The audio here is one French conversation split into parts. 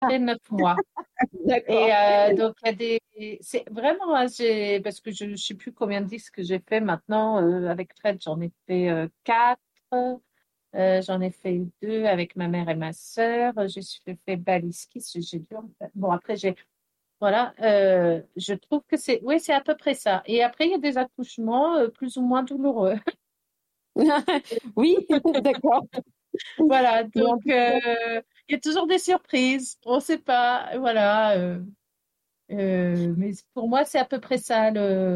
après 9 mois. Et D'accord. donc, il y a des. C'est vraiment, hein, parce que je ne sais plus combien de disques que j'ai fait maintenant. Avec Fred, j'en ai fait quatre. J'en ai fait deux avec ma mère et ma sœur. J'ai fait Baliskis, j'ai dû en faire. Bon, après, j'ai. Voilà, je trouve que c'est. Oui, c'est à peu près ça. Et après, il y a des accouchements plus ou moins douloureux. Oui, d'accord. Voilà, Mais donc en tout cas, il y a toujours des surprises. On ne sait pas. Voilà. Mais pour moi, c'est à peu près ça.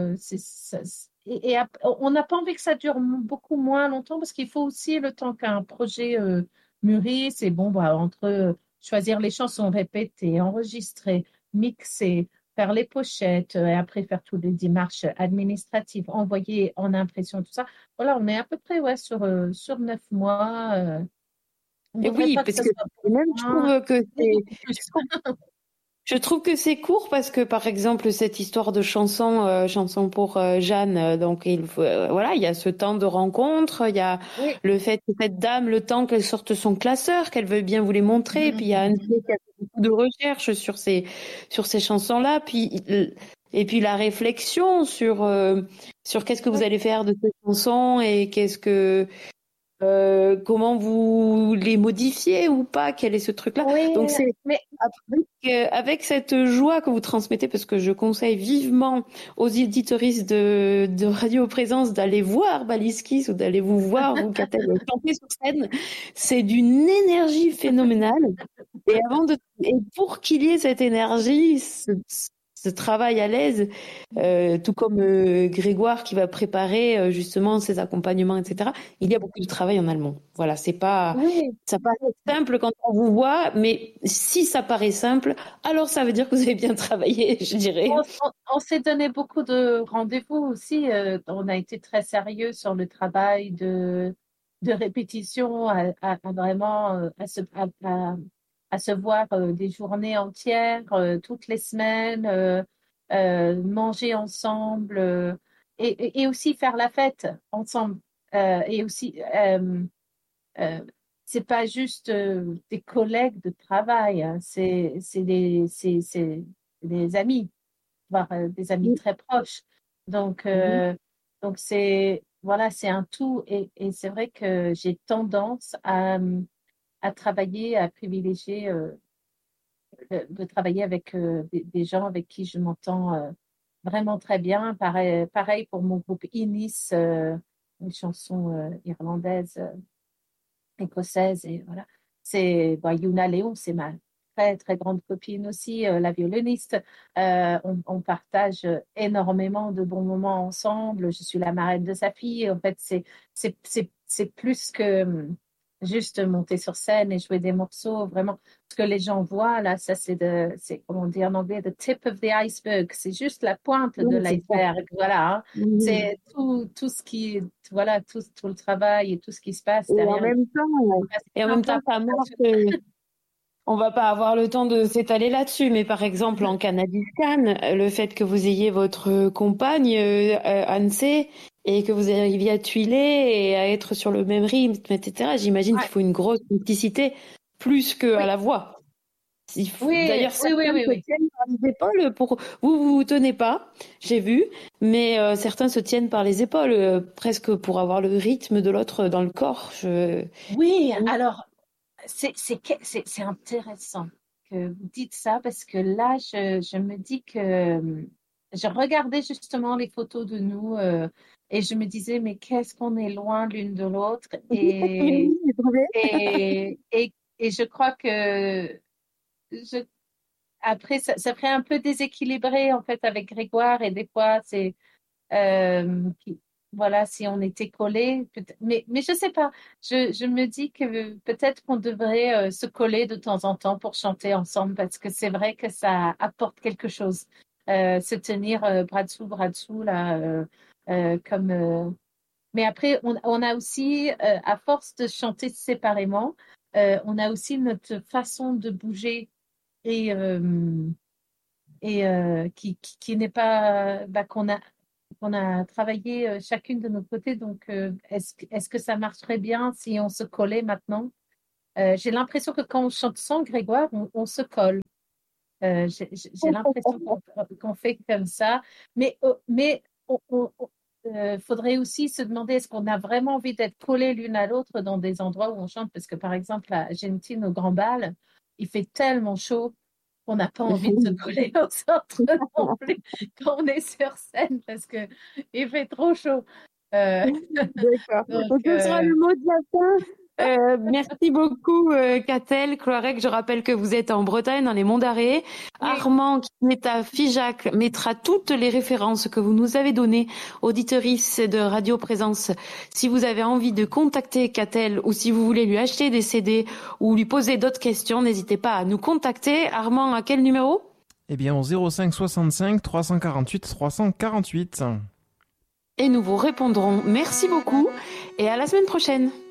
On n'a pas envie que ça dure beaucoup moins longtemps parce qu'il faut aussi le temps qu'un projet mûrisse. Et bon, bah, entre choisir les chansons, répéter, enregistrer, mixer, faire les pochettes, et après faire toutes les démarches administratives, envoyer en impression, tout ça. Voilà, on est à peu près ouais, sur 9 mois. On et voudrait oui, pas que parce ça que soit même je moins, trouve que ni c'est, beaucoup plus. je trouve que c'est court parce que par exemple cette histoire de chanson pour Jeanne, voilà, il y a ce temps de rencontre, il y a Oui. le fait que cette dame, le temps qu'elle sorte son classeur, qu'elle veuille bien vous les montrer, puis il y a Anne qui a fait beaucoup de recherches sur ces chansons-là, et puis la réflexion sur qu'est-ce que vous allez faire de ces chansons et comment vous les modifiez ou pas, quel est ce truc-là. Oui, Donc c'est mais avec cette joie que vous transmettez, parce que je conseille vivement aux éditoristes de Radio Présence d'aller voir Baliskis ou d'aller vous voir, vous, Catel, chanter sur scène, c'est d'une énergie phénoménale. Et pour qu'il y ait cette énergie, ce travail à l'aise, tout comme Grégoire qui va préparer justement ses accompagnements, etc. Il y a beaucoup de travail en allemand. Voilà, oui, ça paraît simple quand on vous voit, mais si ça paraît simple, alors ça veut dire que vous avez bien travaillé, je dirais. on s'est donné beaucoup de rendez-vous aussi. On a été très sérieux sur le travail de répétition, à vraiment à se voir des journées entières, toutes les semaines, manger ensemble et aussi faire la fête ensemble. Et aussi, euh, c'est pas juste des collègues de travail, hein, c'est des amis, voire des amis Oui, très proches. Donc, oui, c'est voilà, c'est un tout. Et c'est vrai que j'ai tendance à travailler, à privilégier de travailler avec des gens avec qui je m'entends vraiment très bien. Pareil, pareil pour mon groupe Inis, une chanson irlandaise écossaise et voilà. C'est Yuna Léon, c'est ma très très grande copine aussi, la violoniste. On partage énormément de bons moments ensemble. Je suis la marraine de sa fille. En fait, c'est plus que juste monter sur scène et jouer des morceaux. Vraiment, ce que les gens voient là, ça c'est comment on dit en anglais, the tip of the iceberg. C'est juste la pointe de oui, c'est ça. l'iceberg. Voilà, hein. Mhm. C'est tout ce qui, voilà, tout le travail et tout ce qui se passe Et en derrière. même temps, et en même temps, ça marque. On va pas avoir le temps de s'étaler là-dessus, mais par exemple en Canadiscan, le fait que vous ayez votre compagne Anse et que vous arriviez à tuiler et à être sur le même rythme, etc. J'imagine qu'il Ouais. faut une grosse complicité plus que à Oui, la voix. oui, D'ailleurs, oui, oui, certains oui, se oui. tiennent par les épaules pour vous tenez pas, j'ai vu, mais certains se tiennent par les épaules presque pour avoir le rythme de l'autre dans le corps. Oui, alors, c'est intéressant que vous dites ça parce que là, je me dis que je regardais justement les photos de nous et je me disais, mais qu'est-ce qu'on est loin l'une de l'autre Mais oui, j'ai trouvé. et je crois que je, après, ça ferait un peu déséquilibré en fait avec Grégoire et des fois, voilà, si on était collés, mais je sais pas. Je me dis que peut-être qu'on devrait se coller de temps en temps pour chanter ensemble parce que c'est vrai que ça apporte quelque chose. Se tenir bras dessous là, comme. Mais après, on a aussi, à force de chanter séparément, on a aussi notre façon de bouger et qui n'est pas bah, qu'on a travaillé chacune de notre côté. Donc, est-ce que ça marcherait bien si on se collait maintenant? J'ai l'impression que quand on chante sans Grégoire, on se colle. J'ai l'impression qu'on fait comme ça, mais faudrait aussi se demander est-ce qu'on a vraiment envie d'être collés l'une à l'autre dans des endroits où on chante, parce que par exemple à Argentine au Grand Bal, il fait tellement chaud qu'on n'a pas envie de se coller au centre non plus quand on est sur scène parce que il fait trop chaud. Euh, D'accord. donc, Donc, ce sera le mot de la fin. Merci beaucoup, Catel, Cloarec. Je rappelle que vous êtes en Bretagne, dans les Monts d'Arrée. oui, Armand, qui est à Figeac, mettra toutes les références que vous nous avez données, auditrices de Radio Présence. Si vous avez envie de contacter Catel ou si vous voulez lui acheter des CD ou lui poser d'autres questions, n'hésitez pas à nous contacter. Armand, à quel numéro? Eh bien, au 05 65 348 348. Et nous vous répondrons. Merci beaucoup et à la semaine prochaine.